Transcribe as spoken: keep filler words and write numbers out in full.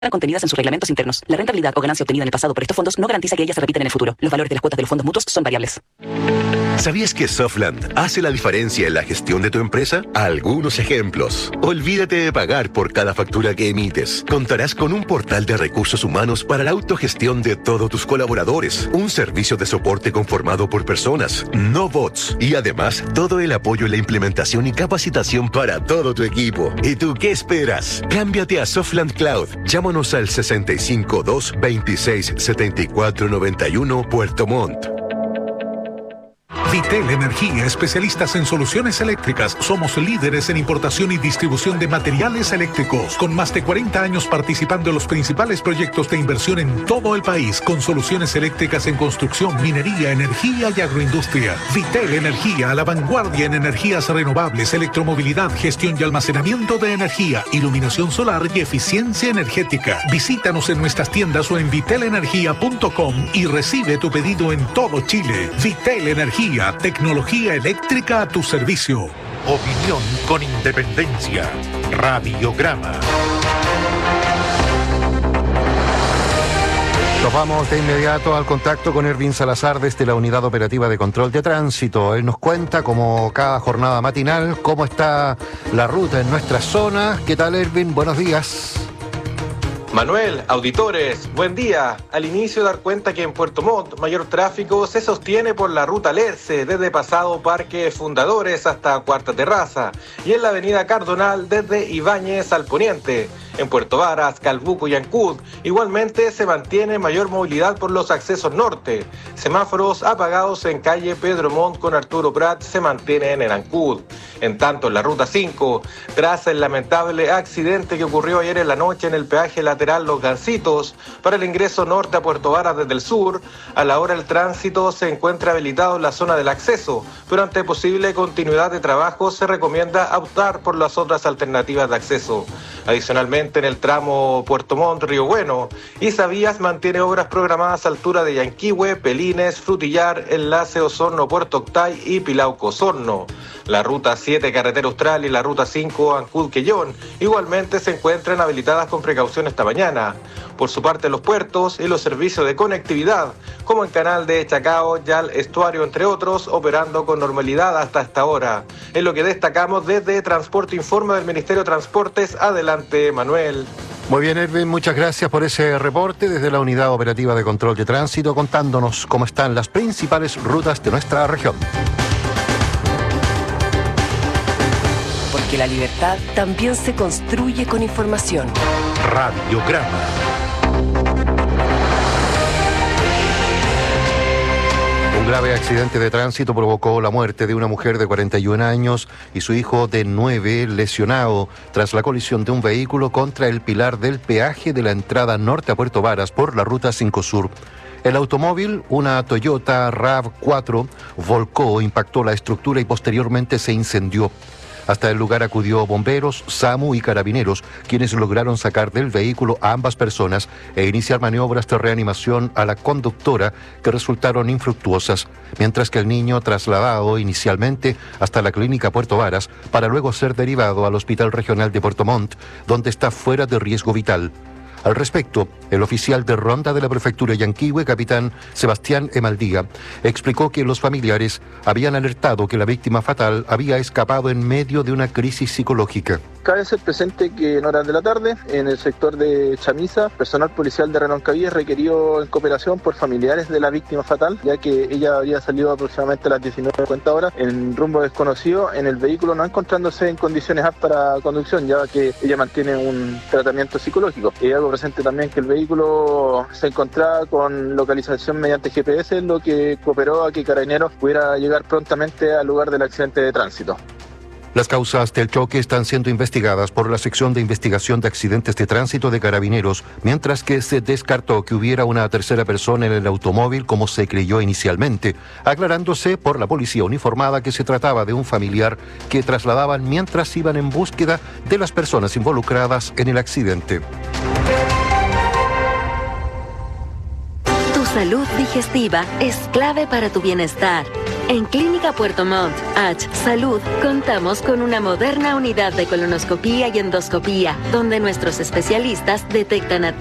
contenidas en sus reglamentos internos. La rentabilidad o ganancia obtenida en el pasado por estos fondos no garantiza que ellas se repiten en el futuro. Los valores de las cuotas de los fondos mutuos son variables. ¿Sabías que Softland hace la diferencia en la gestión de tu empresa? Algunos ejemplos. Olvídate de pagar por cada factura que emites. Contarás con un portal de recursos humanos para la autogestión de todos tus colaboradores. Un servicio de soporte conformado por personas, no bots. Y además, todo el apoyo en la implementación y capacitación para todo tu equipo. ¿Y tú qué esperas? Cámbiate a Softland Cloud. Llámanos al sesenta y cinco dos veintiséis setenta y cuatro noventa y uno Puerto Montt. Vitel Energía, especialistas en soluciones eléctricas. Somos líderes en importación y distribución de materiales eléctricos, con más de cuarenta años participando en los principales proyectos de inversión en todo el país, con soluciones eléctricas en construcción, minería, energía y agroindustria. Vitel Energía, a la vanguardia en energías renovables, electromovilidad, gestión y almacenamiento de energía, iluminación solar y eficiencia energética. Visítanos en nuestras tiendas o en vitel energía punto com y recibe tu pedido en todo Chile. Vitel Energía, tecnología eléctrica a tu servicio. Opinión con independencia. Radiograma. Nos vamos de inmediato al contacto con Erwin Salazar desde la Unidad Operativa de Control de Tránsito. Él nos cuenta, como cada jornada matinal, cómo está la ruta en nuestra zona. ¿Qué tal, Erwin? Buenos días. Manuel, auditores, buen día. Al inicio dar cuenta que en Puerto Montt mayor tráfico se sostiene por la ruta Lerce desde Pasado Parque Fundadores hasta Cuarta Terraza y en la avenida Cardonal desde Ibáñez al poniente. En Puerto Varas, Calbuco y Ancud igualmente se mantiene mayor movilidad por los accesos norte. Semáforos apagados en calle Pedro Montt con Arturo Prat se mantienen en Ancud. En tanto, en la ruta cinco, tras el lamentable accidente que ocurrió ayer en la noche en el peaje lateral Los Gancitos, para el ingreso norte a Puerto Varas desde el sur, a la hora el tránsito se encuentra habilitado en la zona del acceso, pero ante posible continuidad de trabajo se recomienda optar por las otras alternativas de acceso. Adicionalmente, en el tramo Puerto Montt, Río Bueno, Isavías mantiene obras programadas a altura de Yanquihue, Pelines, Frutillar, Enlace Osorno, Puerto Octay y Pilauco Osorno. La ruta siete, Carretera Austral, y la ruta cinco, Ancud-Quellón, igualmente se encuentran habilitadas con precaución esta mañana. Por su parte, los puertos y los servicios de conectividad, como el canal de Chacao, Yal, Estuario, entre otros, operando con normalidad hasta esta hora. Es lo que destacamos desde Transporte Informa del Ministerio de Transportes. Adelante, Manuel. Muy bien, Erwin, muchas gracias por ese reporte desde la Unidad Operativa de Control de Tránsito, contándonos cómo están las principales rutas de nuestra región. Porque la libertad también se construye con información. Radiograma. Un grave accidente de tránsito provocó la muerte de una mujer de cuarenta y un años y su hijo de nueve, lesionado tras la colisión de un vehículo contra el pilar del peaje de la entrada norte a Puerto Varas por la ruta cinco Sur. El automóvil, una Toyota RAV cuatro, volcó, impactó la estructura y posteriormente se incendió. Hasta el lugar acudió bomberos, SAMU y carabineros, quienes lograron sacar del vehículo a ambas personas e iniciar maniobras de reanimación a la conductora que resultaron infructuosas, mientras que el niño trasladado inicialmente hasta la clínica Puerto Varas para luego ser derivado al Hospital Regional de Puerto Montt, donde está fuera de riesgo vital. Al respecto, el oficial de ronda de la prefectura Yanquihue, capitán Sebastián Emaldía, explicó que los familiares habían alertado que la víctima fatal había escapado en medio de una crisis psicológica. Cabe ser presente que en horas de la tarde, en el sector de Chamisa, personal policial de Reloncaví requirió en cooperación por familiares de la víctima fatal, ya que ella había salido aproximadamente a las diecinueve cincuenta horas en rumbo desconocido en el vehículo, no encontrándose en condiciones aptas para conducción, ya que ella mantiene un tratamiento psicológico. Y algo presente también que el vehículo se encontraba con localización mediante G P S, lo que cooperó a que Carabineros pudiera llegar prontamente al lugar del accidente de tránsito. Las causas del choque están siendo investigadas por la Sección de Investigación de Accidentes de Tránsito de Carabineros, mientras que se descartó que hubiera una tercera persona en el automóvil como se creyó inicialmente, aclarándose por la policía uniformada que se trataba de un familiar que trasladaban mientras iban en búsqueda de las personas involucradas en el accidente. Tu salud digestiva es clave para tu bienestar. En Clínica Puerto Montt, H Salud, contamos con una moderna unidad de colonoscopía y endoscopía, donde nuestros especialistas detectan a